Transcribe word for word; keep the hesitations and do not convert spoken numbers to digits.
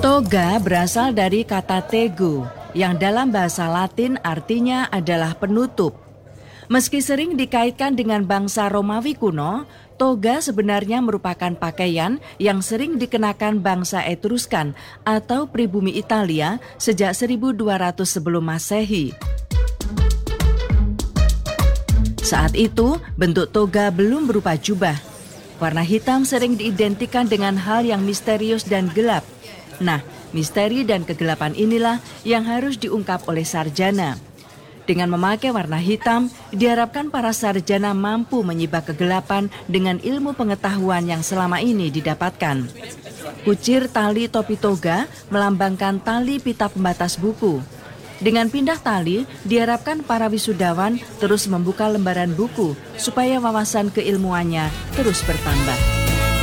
Toga berasal dari kata tego, yang dalam bahasa Latin artinya adalah penutup. Meski sering dikaitkan dengan bangsa Romawi kuno, toga sebenarnya merupakan pakaian yang sering dikenakan bangsa Etruskan atau pribumi Italia sejak seribu dua ratus sebelum Masehi. Saat itu, bentuk toga belum berupa jubah. Warna hitam sering diidentikan dengan hal yang misterius dan gelap. Nah, misteri dan kegelapan inilah yang harus diungkap oleh sarjana. Dengan memakai warna hitam, diharapkan para sarjana mampu menyibak kegelapan dengan ilmu pengetahuan yang selama ini didapatkan. Kucir tali topi toga melambangkan tali pita pembatas buku. Dengan pindah tali, diharapkan para wisudawan terus membuka lembaran buku supaya wawasan keilmuannya terus bertambah.